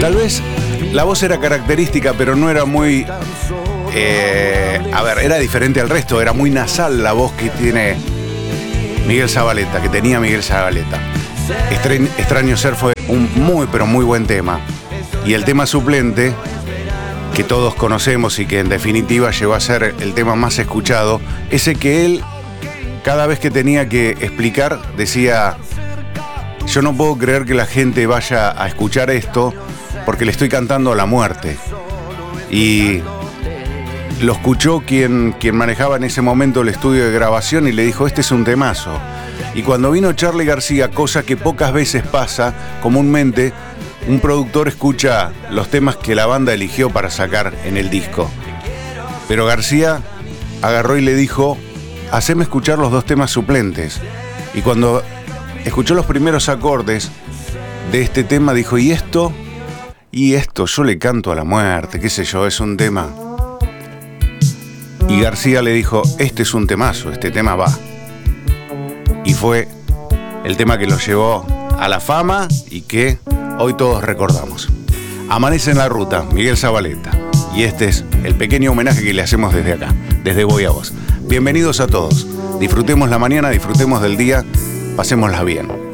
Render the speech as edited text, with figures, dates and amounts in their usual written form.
Tal vez la voz era característica, pero no era muy... era diferente al resto, era muy nasal la voz que tiene Miguel Zavaleta, que tenía Miguel Zavaleta. Extraño Ser fue un muy, pero muy buen tema. Y el tema suplente, que todos conocemos y que en definitiva llegó a ser el tema más escuchado, ese que él, cada vez que tenía que explicar, decía: yo no puedo creer que la gente vaya a escuchar esto porque le estoy cantando a la muerte. Y lo escuchó quien manejaba en ese momento el estudio de grabación y le dijo: este es un temazo. Y cuando vino Charly García, cosa que pocas veces pasa, comúnmente un productor escucha los temas que la banda eligió para sacar en el disco. Pero García agarró y le dijo: haceme escuchar los dos temas suplentes. Y cuando escuchó los primeros acordes de este tema, dijo: ¿y esto? Y esto yo le canto a la muerte, qué sé yo, es un tema. Y García le dijo: este es un temazo, este tema va. Y fue el tema que lo llevó a la fama y que hoy todos recordamos. Amanece en la ruta, Miguel Zavaleta. Y este es el pequeño homenaje que le hacemos desde acá, desde Voy a Vos. Bienvenidos a todos. Disfrutemos la mañana, disfrutemos del día, pasémosla bien.